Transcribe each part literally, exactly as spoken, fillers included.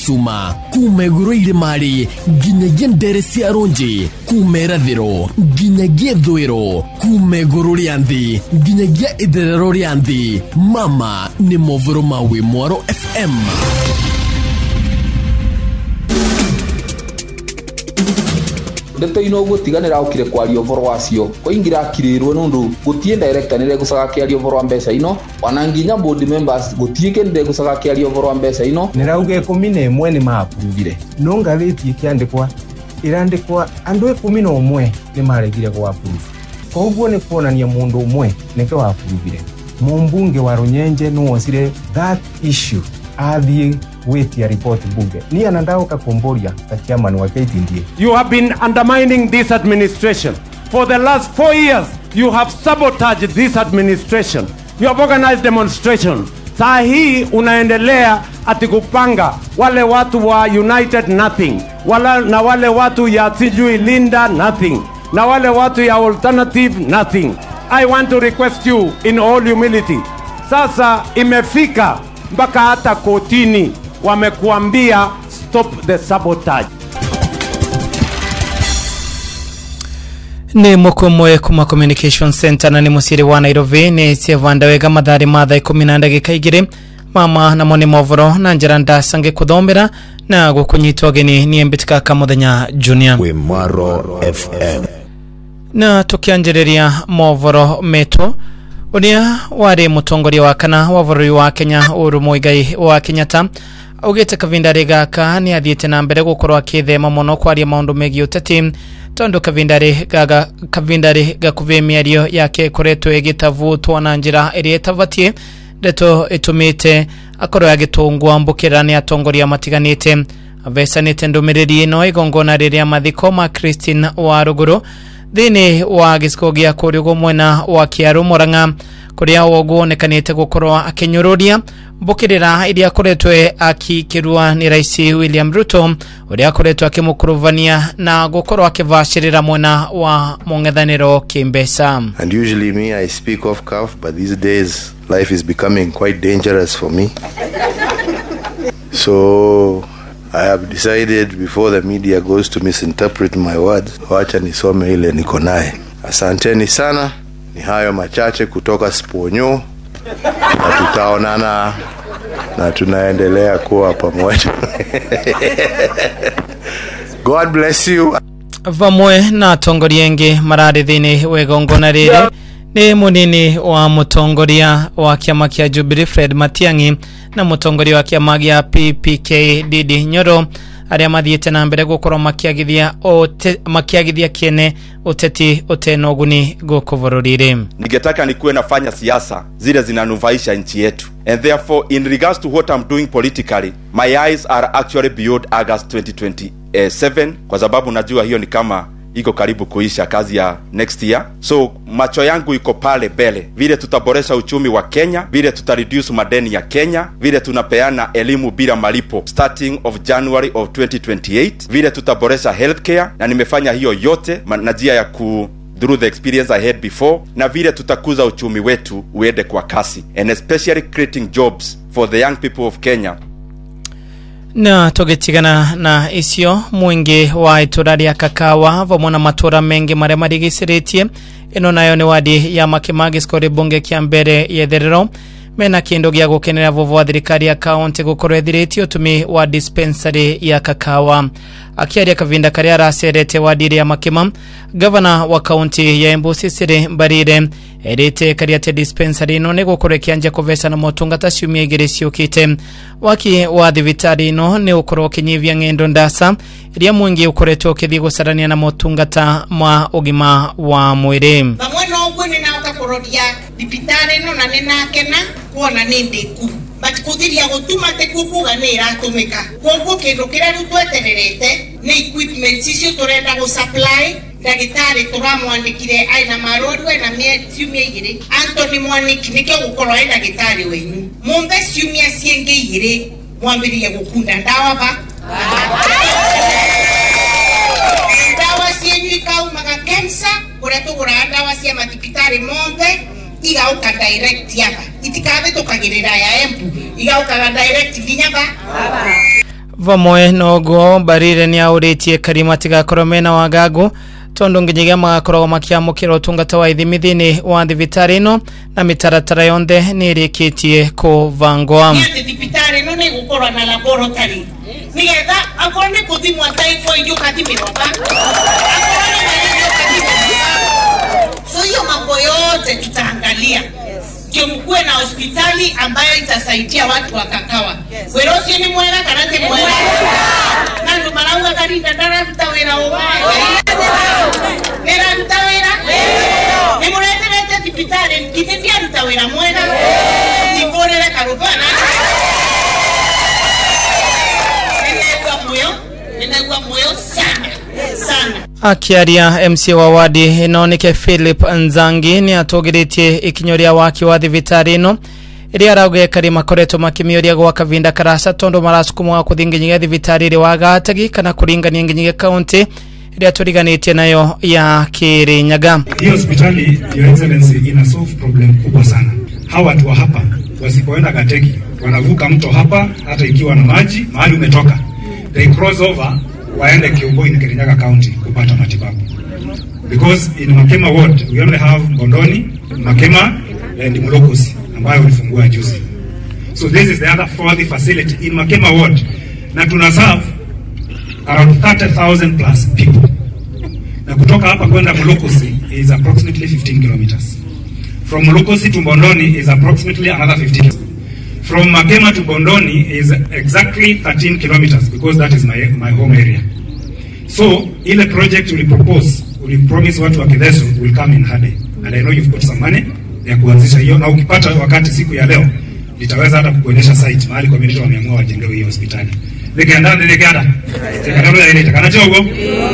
Suma kumeguro ile mari ginyagia ndere cia ronji kumerathiro ginyagia thwiro kumeguro rianthi ginyagia itherero rianthi mama ni movoro mawe Mwaro F M. Ndeto ino gutiganira ukire kwari ovoro wacio ko ingira kirirwe nundu gutie director nire gusaga kiari ovoro wa mbeca ino wananginya board members gutie kende gusaga kiari ovoro wa mbeca ino nirauge kumi na ĩmwe ni maapuruvire no ngathĩti kiandikwa irandikwa andu kumi na ũmwe ni maregire kwa approve koguo ni kuonania mundu umwe nike wa approve mumbunge wa Runyenje no wasire that issue athie wetia report bunge ni anandao kakomboria ka chairman wa K T D A. You have been undermining this administration for the last four years. You have sabotaged this administration. You have organized demonstration. Saa hii unaendelea ati kupanga wale watu wa United Nothing wala na wale watu ya sijui Linda Nothing na wale watu ya Alternative Nothing. I want to request you in all humility, sasa imefika mpaka hata kotini wamekuambia stop the sabotage. Ni mukumwe kuma communication center na ni musiri wa Nairobi ni Sevanda wega madhari madha kumi na ndagika igiri mama na moni movoro na njeranda sange kuthombera na gukunyitwa geni ni embitika kamuthenya junior we Mwaro F M. Na tukianjereria movoro meto unia wari mutongoria wa kana wa bũrũri wa Kenya Uhuru Muigai wa Kenyatta augite kavindari gaka ni athiite na mbere gukorwo akithema muno kwaria maundu megie uteti tondu kavindari gaga kavindari gakuve miario yake koretwo igitavutwa na njira iri etavatie ndeto itumite akorwo agitungwa mbukira ni atongoria matiganite avesanite ndumiriri ino igongona riria mathiko ma Christine wa Ruguru thini wa giciko gia kurigo mwena wa Kiaru Murang'a kuria woguonekanite gukorwa akinyururia mbukirira iria koretwe akikirwa ni Rais William Ruto uria akoretwe akimukuruvania na gukorwa akivashirira mwena wa mungethaniro kimbesa. And usually me I speak off cuff, but these days life is becoming quite dangerous for me. So I have decided before the media goes to misinterpret my words, wacha nisome ile niko naye. Asanteni sana, ni hayo machache kutoka Sponyo, na tutaonana na tunaendelea kuwa pamoja. God bless you. Vamwe na tongoria ingi marari thini wegongona riri ni munini wa mutongoria wa kiama kia Jubilee Fred Matiang'i na mutongoria wa kiama gia P P K Didi Nyoro aria mathiete na mbere gukorwo makiagithia makiagithia kiene uteti utenoguni guku bururire. Ningetaka nikuwe nafanya siasa zile zinanufaisha nchi yetu, and therefore in regards to what I'm doing politically, my eyes are actually beyond August twenty twenty-seven kwa sababu najua hiyo ni kama iko karibu kuisha kazi ya next year. So macho yangu iko pale mbele, vile tutaboresha uchumi wa Kenya, vile tutareduce madeni ya Kenya, vile tunapeana elimu bila malipo starting of January of twenty twenty-eight, vile tutaboresha healthcare, na nimefanya hiyo yote na njia ya ku through the experience I had before, na vile tutakuza uchumi wetu uende kwa kasi, and especially creating jobs for the young people of Kenya. Na togetigana na isio mwingi wa iturari ya Kakawa vamona matura mengi mare marigiciritie ino nayo ni wadi ya Makimagi skori bunge kia mbere yetherero mena kindo gia gukenera vovo wa thirikari ya kaunti gukorwo ethirĩtie utumi wa dispensary ya Kakawa. Akiaria kavinda karia aracerete wadi ya Makima, governor wa kaunti ya Embu Sisiri Mbarire erite karia te dispensary no ni gukorwo kianja kuvesa na motungata ciumia igĩrĩ ciũkĩte. Waki wa thibitari no ni ukorwo kinyivia ng'endo ndasa iria mwingi ukoretwo ukithii gucarania na motungata ma ugima wa mwiri. Bamwe no gwe ni na ukakorodia thibitari no na nena kena kuona nindi ku but kuthiria gutuma te kukuga ni iratumika koguo kindu kiria riu twetererete ni equipment icio turenda go supply ndagitari turamwandikire aina maroru na ciumia igiri Anthony Mwaniki nikio gukorwo aina ndagitari wenyu mumbe ciumia cienge igiri mwambirie gukunda ndawa ba ndawa cienyu ikaumaga Kemsa kuria tugura ndawa cia mathibitari mothe igauka direct yaba itikabe tukagirira ya Embu igauka direct vinyaba vamwe nogo barire ni auritie Karima tiga koromena wagagu tondo nginyiga magakorwo makiamukira utungata wa ithimithini wa thibitari ino na mitaratara yonde ni rikitie kuvangwa thibitari no ni gukorwa na laboratory nigetha akorwo ni kuthimwa typhoid ukathimirwa ba so hiyo mambo yote tutaangalia ndio mkuwe na hospitali ambayo itasaidia watu wa Kakawa. Werosi ni mwega karate mwega. Na ndo malauga karinda ndara tutawera owae. Nera tutawera. Ni mulete lete hospitali kitembea tutawera mwega. Nikorera karubana. Ninakuwa moyo, ninakuwa moyo sana. Sana. Akiaria M C wa wadi inoneke Philip Nzangi ni atogiritie ikinyoria waki wa thibitari ino iri arauge Karima koreto makimioria gwa kavinda karasa tondo marasukumwa kuthinginyiga thibitari iri wagatagi kana kuringania nginyiga county iri aturiganitie nayo ya Kirinyaga. Hii hospitali your excellency ina solve problem kubwa sana. Hawa watu wa hapa wasipoenda Gategi wanavuka mto hapa hata ikiwa na maji mahali umetoka. They cross over waende Kiungoi in Kirinyaga County kupata matibabu. Because in Makema ward we only have Bondoni, Makema and Molokosi ambayo ulifungua juzi. So this is the other fourth facility in Makema ward. Na tuna serve around thirty thousand plus people. Na kutoka hapa kwenda Molokosi is approximately fifteen kilometers. From Molokosi to Bondoni is approximately another fifteen. From Makema to Bondoni is exactly thirteen kilometers because that is my my home area. So, ile project we propose, we promise watu wa Kideso will come in hadi. And I know you've got some money ya kuanzisha hiyo, na ukipata wakati siku ya leo nitaweza hata kukuonyesha site mahali community wameamua wajenge hiyo hospitali. Nikaenda nikaenda. Nikaenda ile takanachogo.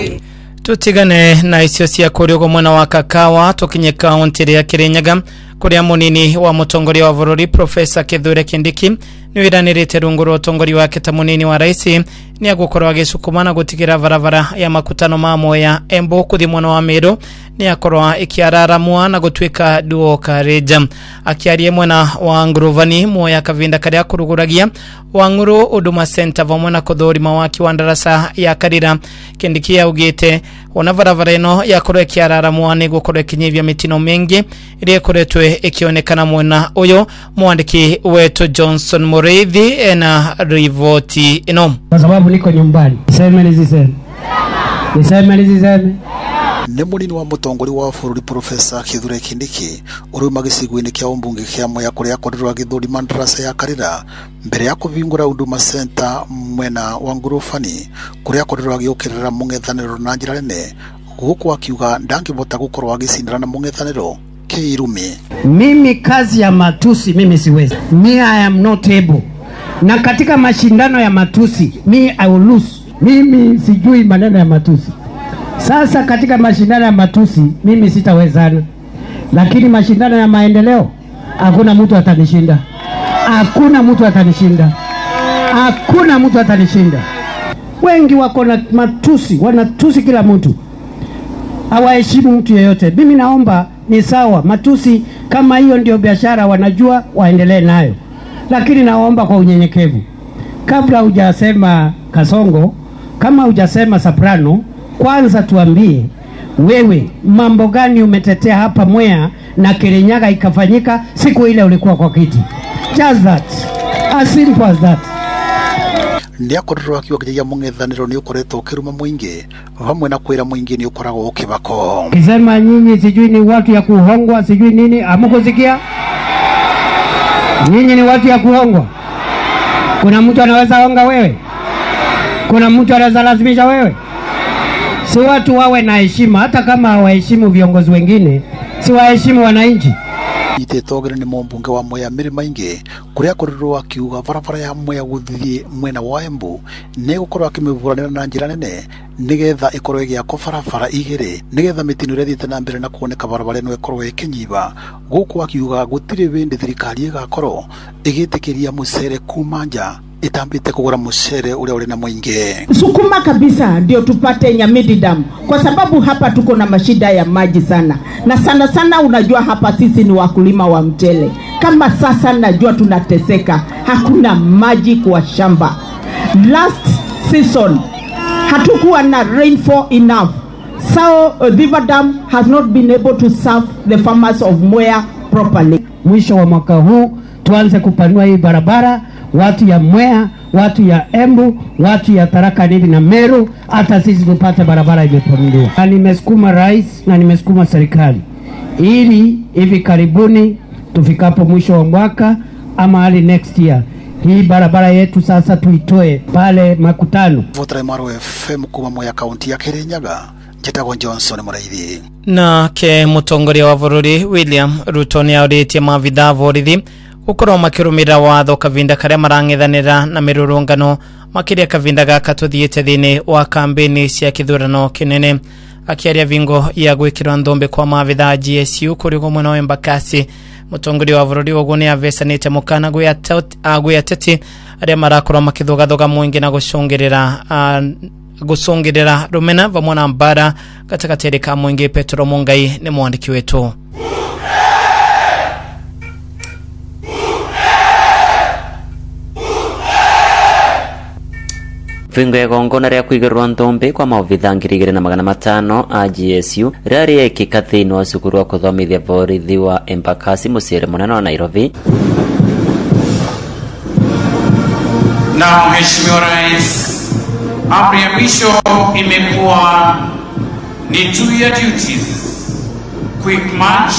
Tutigane na icio cia kuriogo mwana wa Kakawa tukinye kaunti ya Kirinyaga kuria munini wa mutongoria wa bururi Professor Kithure Kindiki ni wiranirite runguru utongori wake ta munini wa raisi ni agukorwa gisukumana gutigira varavara ya makutano mamo ya Embu kuthi mwana wa Meru ni akorwa ikiararamwa na gutwika duo kareja akiarie mwana wa Nguruvani moya kavinda karia kuruguragia wa Nguru Huduma Center vamwe na kuthori mawaki wa ndarasa ya Karira Kindiki yaugite ona varavara ino yakorwa ikiararamwa ni gukorwa kinyivya mitino mengi iri kuretwe ikionekana mwena uyo mwandiki wetu Johnson Mureithi na rivoti ino kwa sababu niko nyumbani sema niziseme niseme niziseme ni munini wa mutongori wa bururi Professor Kithure Kindiki uri magiciguini kia umbunge kia moya kuria akorirwa githuri mandarasa ya Karira mbere ya kuvingura Huduma Center mwena wa Nguruvani kuria akorirwa giukirira mungethaniro na njira nene guku akiuga ndangibota gukorwa agicindana na mungethaniro Kirumi. Mimi kazi ya matusi mimi siwezi. Me I am not able. Na katika mashindano ya matusi me I will lose. Mimi sijui maneno ya matusi. Sasa katika mashindano ya matusi mimi sitawezana. Lakini mashindano ya maendeleo hakuna mtu atanishinda. Hakuna mtu atanishinda. Hakuna mtu atanishinda. Wengi wako na matusi, wanatusi kila mtu. Hawaheshimu mtu yeyote. Mimi naomba ni sawa, matusi kama hiyo ndio biashara wanajua waendelee nayo. Lakini naomba kwa unyenyekevu. Kabla hujasema Kasongo, kama hujasema Soprano, kwanza tuambie wewe mambo gani umetetea hapa Mwea na Kirinyaga ikafanyika siku ile ulikuwa kwa kiti. Just that. As simple as that. Ndia korirwa kiwa kijia mungethaniro ni ukoretwo kiruma mwingi vamwe na kwira mwingi ni ukoragwo ukibako kisema nyinyi sijui ni watu ya kuhongwa sijui nini amukusikia nyinyi ni watu ya kuhongwa kuna mtu anaweza honga wewe kuna mtu anaweza lazimisha wewe si watu wawe na heshima hata kama hawaheshimu viongozi wengine si waheshimu wananchi ite togere ni mumbunge wa Mwea mirima ingi kuria korirwo akiuga barabara ya Mwea guthie mwena wa Embu ne gukorwa kimivuranira na njira nene nigetha ikorwe gia ko barabara igire nigetha mitino ire thite na mbere na kuoneka barabara no ikorwe ikinyiba guku akiuga gutire bindi thirikari igakorwo igitikiria mucere kumanja itambite kugura mucere ule ule na mwinge sukuma kabisa ndio tupate Nyamidi Dam kwa sababu hapa tuko na mashida ya maji sana na sana sana unajua hapa sisi ni wakulima wa mchele kama sasa najua tunateseka hakuna maji kwa shamba last season hatukuwa na rainfall enough, so uh, Beaver Dam has not been able to serve the farmers of Mwea properly. Mwisho wa mwaka huu tuanze kupanua hii barabara, watu ya Mwea, watu ya Embu, watu ya Tharaka Nithi na Meru, hata sisi tupate barabara imepanuliwa. Na nimesukuma rais na nimesukuma serikali ili hivi karibuni tufikapo mwisho wa mwaka ama hali next year hii barabara yetu sasa tuitoe pale Makutano. Votra Maro F M kuma Mwea kaunti ya Kirinyaga. Jetago Johnson Muraithi. Na ke mutongoria wa bururi William Ruto ni auritie mavitha borithi gukorwo makirumira watho kavinda karia marang'ethanira na mirurungano makiria kavinda gaka tuthiite thini wa kampeni cia kithurano kinene. Akiaria vingo ya gwikirwa ndombe kwa mavitha G S U kuri go mwena wa Embakasi, mutongoria wa bururi uguo ni avesanite mukana gwe agwe ateti aria marakorwo makithugathuga mwingi na gucungirira gusongerera rumena vamwe na mbara katikati ka mwingi. Petro Mungai ni mwandiki wetu. Vingo ya gongona ria kuigirwa ndombe kwa maovitha ngiri igiri na magana matano a G S U rari ekika thiini wa cukuru wa kuthomithia borithi wa Embakasi muciiri munene wa Nairobi. Na Mheshimiwa Rais, amri ya mwisho imekuwa ni two year duties quick march,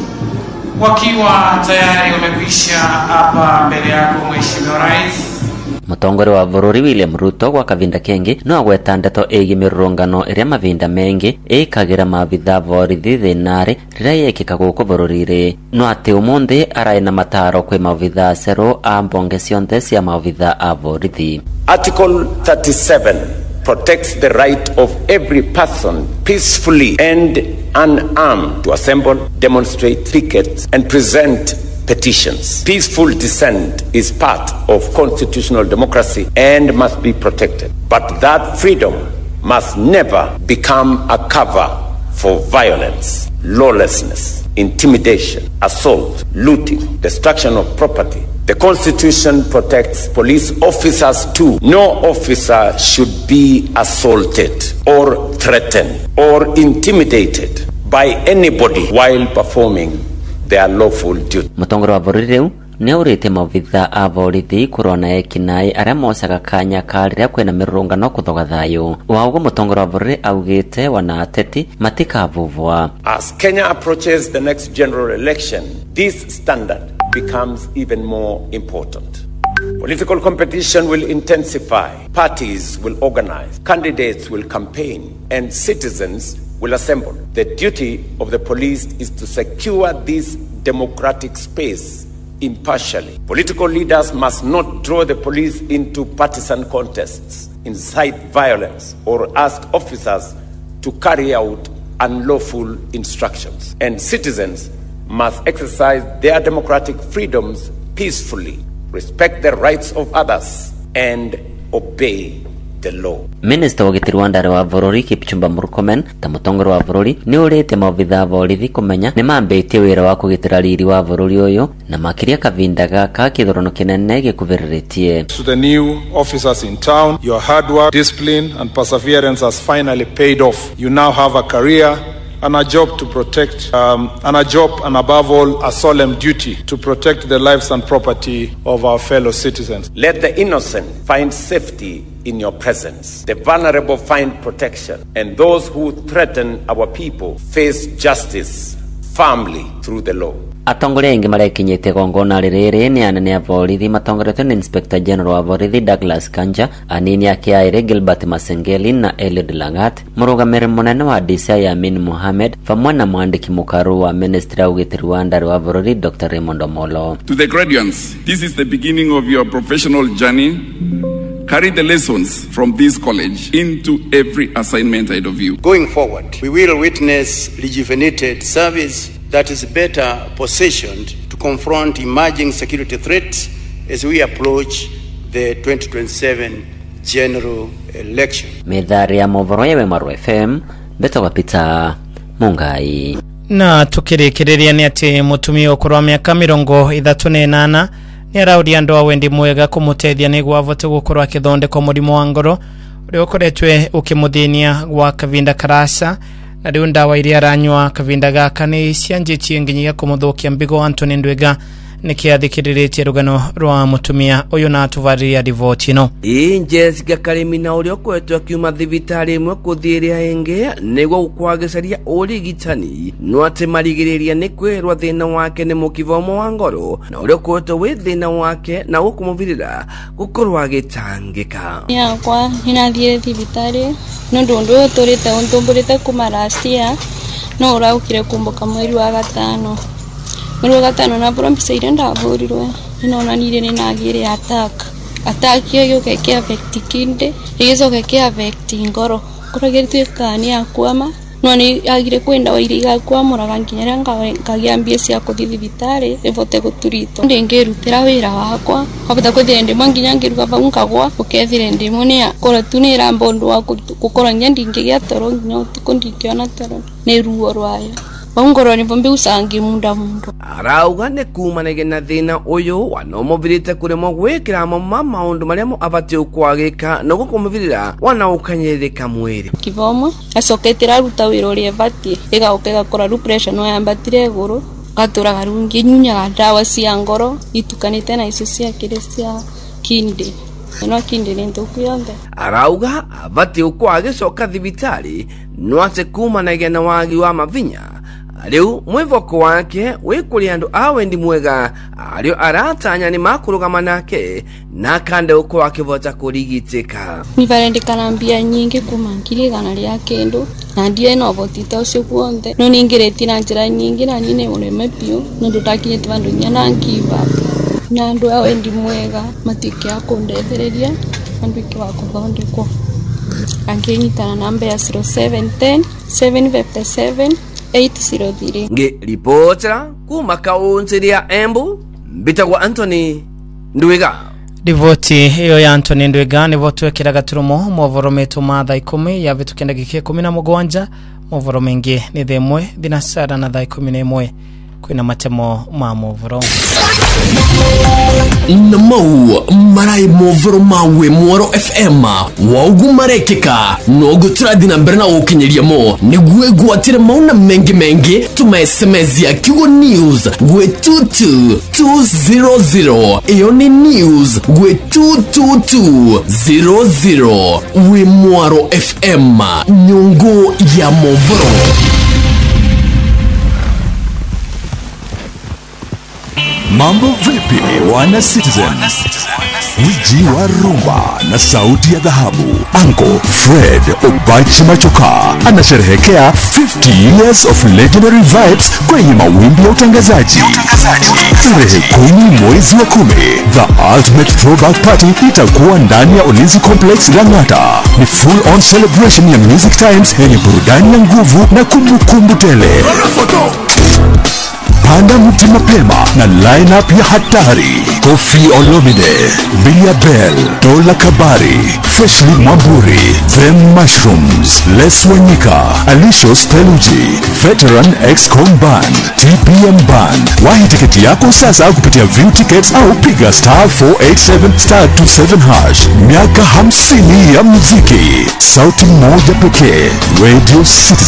wakiwa tayari wamekwisha hapa mbele yako Mheshimiwa Rais. Mutongore wa bururi William Ruto kwa kavinda kengi no agweta ndeto egi mirurungano iria mavinda mengi ikagira mavitha borithi thinari riria yekika guku bururire no ati umundi arai na mataro kwi mavitha cero a mbonge cionthe cia mavitha a borithi. Article thirty-seven protects the right of every person peacefully and unarmed to assemble, demonstrate, picket, and present petitions. Peaceful dissent is part of constitutional democracy and must be protected. But that freedom must never become a cover for violence, lawlessness, intimidation, assault, looting, destruction of property. The Constitution protects police officers too. No officer should be assaulted or threatened or intimidated by anybody while performing their lawful duty. Mutongoro wa bururi riu ni urite mavitha a borithi kurona ekinai aria mocaga kanya kariria kwena mirurungano kuthoga thayu. Waugo mutongoro wa bururi augite wana ateti matikavuvwa. As Kenya approaches the next general election, this standard becomes even more important. Political competition will intensify, parties will organize, candidates will campaign, and citizens will assemble. The duty of the police is to secure this democratic space impartially. Political leaders must not draw the police into partisan contests, incite violence, or ask officers to carry out unlawful instructions. And citizens must exercise their democratic freedoms peacefully, respect the rights of others, and obey the law. Minister wa gitiri wa ndari wa bururi Kipchumba Murkomen ta mutongoro wa bururi ni urite mavitha borithi kumenya ni mambitie wira wa kugitira riri wa bururi uyu na makiria kavinda gaka kithurano kinene gikuviritie. To the new officers in town, your hard work, discipline and perseverance has finally paid off. You now have a career and a job to protect, um, and a job and above all a solemn duty to protect the lives and property of our fellow citizens. Let the innocent find safety in your presence. The vulnerable find protection, and those who threaten our people face justice firmly through the law. Atongoria ingi marekinyite gongona ririri ni anene a borithi matongoretwe ni Inspector General wa borithi Douglas Kanja, anini akiaire Gilbert Masengeli na Eliud Langat, murugamiri munene wa D C I Amin Mohamed, vamwe na mwandiki mukaru wa Ministry wa ugitiri wa ndari wa borithi Doctor Raymond Omolo. To the graduates, this is the beginning of your professional journey. Carry the lessons from this college into every assignment ahead of you. Going forward, we will witness rejuvenated service that is better positioned to confront emerging security threats as we approach the twenty twenty-seven general election. Medhari ya movoro ya Maru F M, Beto Kapita Mungai. Na tukirikiria ni ati mutumio kurwa miaka mirongo ithatu na inana ni araudia andu a wendi mwega kumutethia niguo avote gukorwo akithondekwo murimo wa ngoro uria ukoretwe ukimuthinia gwa kavinda karasa na riu ndawa iria aranywa kavinda gaka ni cianjitie nginyagia kumuthukia mbigo. Anthony Ndwiga nikiathikiritie rugano rwa mutumia uyu na atuvaria divoti no Jessica Karimina uria kwetwa kiuma thibitari imwe kuthiria inge niguo ukwagicaria urigitani no ati marigiriria ni kwirwa thina wake ni mukivomo wa ngoro na uria kwetwa wi thina wake na ukumuvirira gukorwa agitangika yakwa inathire thibitari no ndundu uturite untumburite kuma last year no uraukire kumbuka mweri wa gatano mweri wa gatano na prompisa ile ndavurirwe ninaona nile ninagire attack attack hiyo keke affect kinde hizo keke affect ngoro kuragirtwe kani akwama no ni agire kwenda wairiga kwa muraga nginyera ngagiambie cia kuthithibitari evote guturito ndingerutira wira wakwa abata kuthire ndimo nginya ngiruga baungagwa ukethire ndimo ni akora tunira mbondu wa gukora nyandi ngigia toro nginya tukundikiona toro ni ruo rwayo Ongoro ni bombe usangi munda mundu. Arauga ne kumanege na thina uyu wanomovirite kuremo gwikira mo mama undu maremo abate ukwagika no gukomovirira wana ukanyereka mwiri. Kivomo asoketira ruta wiro ri ebati ega okega kora ru pressure no yambatire guru gatura garungi nyunya gadawa cia ngoro itukanite na icio cia kiresia kinde. No kinde nento kuyonde. Arauga abate ukwagicoka thibitari no ate kumanege na wagi wa mavinya. Riu mwivoko wake wikuri andu awendi mwega ario aratanya ni makuruga nake na kande uko akivota kurigitika nivarendekana mbia nyingi kumangiri gana ria kendo na ndiye no votita ucio kuonde no ningireti na njira nyingi na nine ureme pio no ndutakinyete vandu nyana ngiva na andu awendi mwega matike akundethereria andu iki wakuthondekwo angenyitana namba ya zero seven one zero seven five seven eight zero three. Nge ripotera kuma kaunti ya Embu mbitagwa Anthony Ndwiga. Divoti iyo ya Anthony Ndwiga ni votu wekira gaturumo movoro metu matha ikumi ya vitu kenda gikie kumi na mugwanja movoro mengi ni themwe dinasara na tha ikumi na imwe kwina matemo ma movoro na mau marai movoro mawe Mwaro F M waugu marekeka no gutradi na mberna ukinyeria mo ni gwe gwatire mauna mengi mengi tuma S M S ya Kigo News gwe two two two zero zero iyo ni news gwe two two two zero zero we Mwaro F M nyungu ya movoro. Mambo vipi wana Citizen? Wiji wa rumba na sauti ya dhahabu Uncle Fred Obachi Machoka anasherehekea fifty years of legendary vibes kwenye mawimbi ya utangazaji. Tarehe kumi mwezi wa kumi, the ultimate throwback party itakuwa ndani ya Ulinzi Complex Lang'ata. Ni full on celebration ya Music Times yenye burudani ya nguvu na kumbukumbu tele. Panda mti mapema na line-up ya hatari: Kofi Olomide, Bia Bell, Dola Kabari, Freshly Mwamburi, Them Mushrooms, Les Wanyika, Alicious Theluji, Veteran X-Com Band, T P M Band. Wahi tiketi yako sasa kupitia View Tickets au piga star four eight seven star two seven hash. Miaka hamsini ya muziki, sauti moja pekee, Radio Citizen.